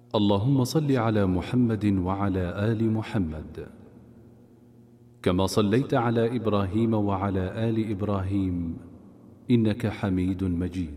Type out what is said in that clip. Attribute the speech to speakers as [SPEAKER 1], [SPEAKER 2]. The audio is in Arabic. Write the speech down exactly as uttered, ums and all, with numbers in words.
[SPEAKER 1] اللهم صل على محمد وعلى آل محمد كما صليت على إبراهيم وعلى آل إبراهيم إنك حميد مجيد.